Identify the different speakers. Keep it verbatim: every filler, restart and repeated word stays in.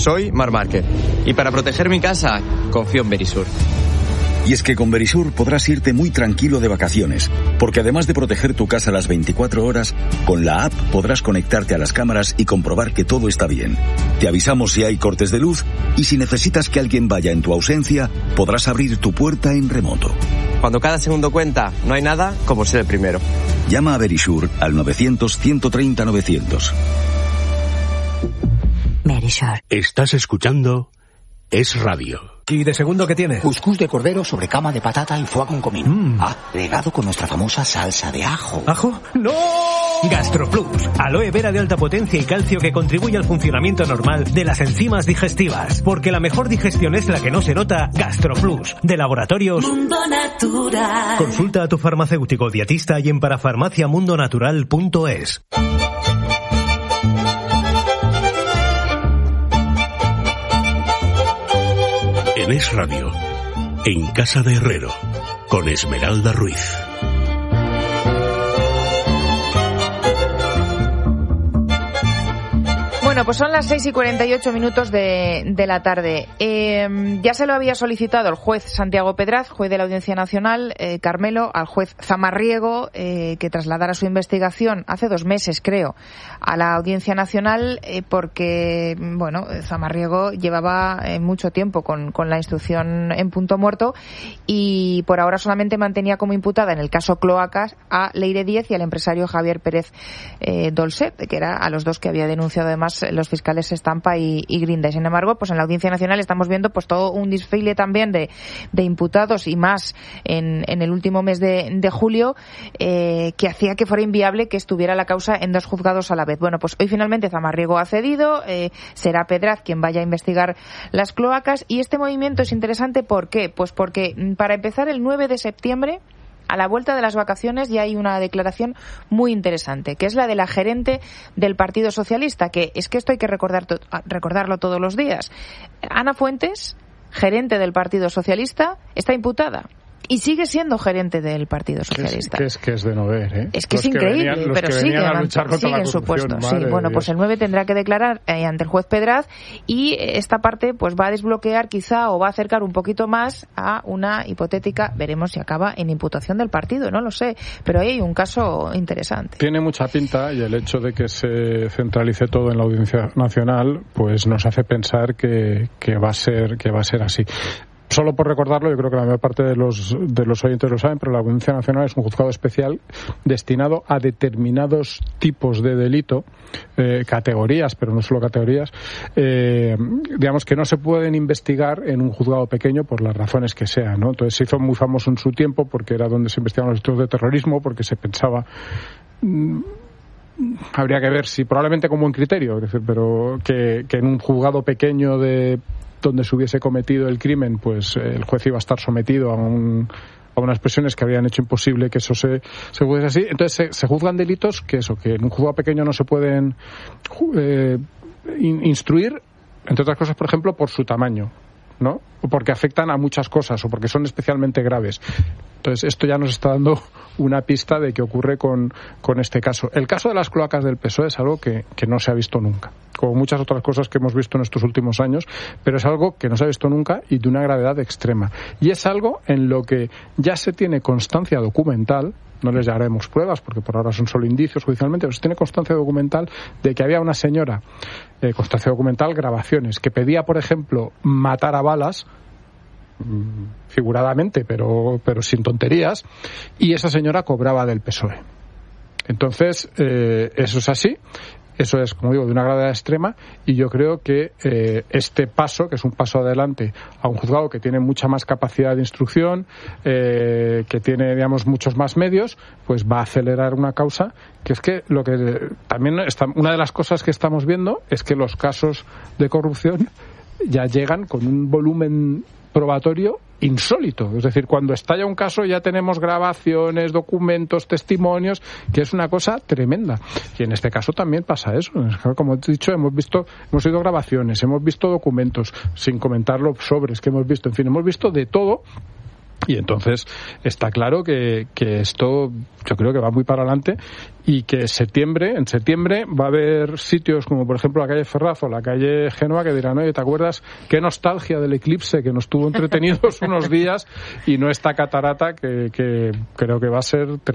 Speaker 1: soy Marc Márquez. Y para proteger mi casa, confío en Verisur.
Speaker 2: Y es que con Verisur podrás irte muy tranquilo de vacaciones, porque además de proteger tu casa las veinticuatro horas, con la app podrás conectarte a las cámaras y comprobar que todo está bien. Te avisamos si hay cortes de luz y si necesitas que alguien vaya en tu ausencia, podrás abrir tu puerta en remoto.
Speaker 1: Cuando cada segundo cuenta, no hay nada como ser el primero.
Speaker 2: Llama a Verisur al novecientos, ciento treinta, novecientos.
Speaker 3: Verisur.
Speaker 4: Estás escuchando Es Radio.
Speaker 5: ¿Y de segundo qué tiene?
Speaker 6: Cuscús de cordero sobre cama de patata y foie con comino.
Speaker 5: Mm.
Speaker 6: Ah, regado con nuestra famosa salsa de ajo.
Speaker 5: ¿Ajo? ¡No! GastroPlus, aloe vera de alta potencia y calcio que contribuye al funcionamiento normal de las enzimas digestivas. Porque la mejor digestión es la que no se nota. GastroPlus, de Laboratorios
Speaker 7: Mundo Natural.
Speaker 5: Consulta a tu farmacéutico dietista y en parafarmacia mundo natural punto es.
Speaker 4: En Es Radio, en Casa de Herrero, con Esmeralda Ruiz.
Speaker 8: Bueno, pues son las seis y cuarenta y ocho minutos de, de la tarde. Eh, ya se lo había solicitado el juez Santiago Pedraz, juez de la Audiencia Nacional, eh, Carmelo, al juez Zamarriego, eh, que trasladara su investigación hace dos meses, creo, a la Audiencia Nacional, eh, porque, bueno, Zamarriego llevaba eh, mucho tiempo con, con la instrucción en punto muerto y por ahora solamente mantenía como imputada en el caso Cloacas a Leire Díez y al empresario Javier Pérez eh, Dolcet, que era a los dos que había denunciado además los fiscales Estampa y, y Grinda. Sin embargo, pues en la Audiencia Nacional estamos viendo pues todo un desfile también de, de imputados y más en, en el último mes de, de julio eh, que hacía que fuera inviable que estuviera la causa en dos juzgados a la vez. Bueno, pues hoy finalmente Zamarriego ha cedido, eh, será Pedraz quien vaya a investigar las cloacas y este movimiento es interesante. ¿Por qué? Pues porque para empezar el nueve de septiembre, a la vuelta de las vacaciones, ya hay una declaración muy interesante, que es la de la gerente del Partido Socialista, que es que esto hay que recordar to- recordarlo todos los días. Ana Fuentes, gerente del Partido Socialista, está imputada. Y sigue siendo gerente del Partido Socialista.
Speaker 9: Que es que es de no ver, ¿eh?
Speaker 8: Es que
Speaker 9: los
Speaker 8: es increíble,
Speaker 9: que venían,
Speaker 8: pero
Speaker 9: sigue
Speaker 8: sigue en su puesto. Sí, bueno, pues el nueve tendrá que declarar eh, ante el juez Pedraz y esta parte pues va a desbloquear quizá o va a acercar un poquito más a una hipotética, veremos si acaba en imputación del partido, no lo sé, pero ahí hay un caso interesante.
Speaker 9: Tiene mucha pinta y el hecho de que se centralice todo en la Audiencia Nacional pues nos hace pensar que, que va a ser que va a ser así. Solo por recordarlo, yo creo que la mayor parte de los de los oyentes lo saben, pero la Audiencia Nacional es un juzgado especial destinado a determinados tipos de delito, eh, categorías, pero no solo categorías, eh, digamos que no se pueden investigar en un juzgado pequeño por las razones que sean, ¿no? Entonces se hizo muy famoso en su tiempo porque era donde se investigaban los delitos de terrorismo, porque se pensaba... Mmm, habría que ver si probablemente con buen criterio, es decir, pero que, que en un juzgado pequeño de donde se hubiese cometido el crimen, pues eh, el juez iba a estar sometido a un a unas presiones que habrían hecho imposible que eso se, se juzgue así. Entonces se, se juzgan delitos que eso, que en un juzgado pequeño no se pueden eh, in, instruir, entre otras cosas, por ejemplo, por su tamaño, ¿no? O porque afectan a muchas cosas o porque son especialmente graves. Entonces esto ya nos está dando una pista de qué ocurre con, con este caso. El caso de las cloacas del P S O E es algo que, que no se ha visto nunca, como muchas otras cosas que hemos visto en estos últimos años, pero es algo que no se ha visto nunca y de una gravedad extrema. Y es algo en lo que ya se tiene constancia documental, no les llamaremos pruebas porque por ahora son solo indicios judicialmente, pero se tiene constancia documental de que había una señora, eh, constancia documental, grabaciones, que pedía, por ejemplo, matar a balas, figuradamente, pero, pero sin tonterías, y esa señora cobraba del P S O E. Entonces, eh, eso es así. Eso es, como digo, de una gravedad extrema y yo creo que eh, este paso, que es un paso adelante a un juzgado que tiene mucha más capacidad de instrucción, eh, que tiene, digamos, muchos más medios, pues va a acelerar una causa que es que lo que también está, una de las cosas que estamos viendo es que los casos de corrupción ya llegan con un volumen probatorio insólito. Es decir, cuando estalla un caso ya tenemos grabaciones, documentos, testimonios, que es una cosa tremenda. Y en este caso también pasa eso. Como he dicho, hemos visto, hemos oído grabaciones, hemos visto documentos, sin comentar los sobres que hemos visto. En fin, hemos visto de todo. Y entonces está claro que, que esto yo creo que va muy para adelante y que septiembre, en septiembre va a haber sitios como por ejemplo la calle Ferraz o la calle Génova que dirán, oye, ¿te acuerdas qué nostalgia del eclipse que nos tuvo entretenidos unos días y no esta catarata que, que creo que va a ser